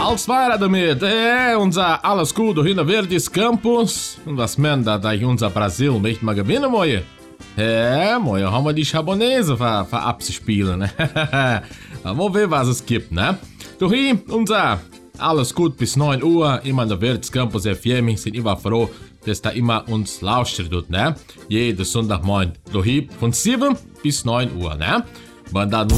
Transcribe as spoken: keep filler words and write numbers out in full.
Als weiter damit, äh, unser alles gut durch in Verdes Campus. Und was meint da, dass unser Brasil nicht mal gewinnen wollen? Ja, moja haben wir die Schabonese ver, verabspielen. Aber wir was es gibt, ne? Doch hier, unser alles gut bis neun Uhr, immer in der Verdes Campus F M, sind immer froh, dass da immer uns lauscht tut, ne? Jeden Sonntagmorgen. Doch hier von sieben bis neun Uhr, ne? Wenn da nun